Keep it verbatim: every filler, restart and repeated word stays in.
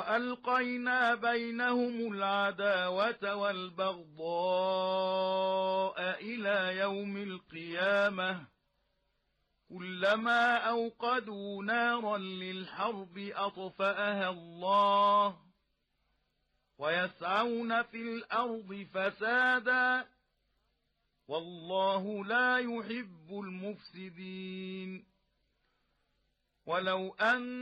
وألقينا بينهم العداوة والبغضاء إلى يوم القيامة كلما أوقدوا نارا للحرب أطفأها الله ويسعون في الأرض فسادا والله لا يحب المفسدين ولو أن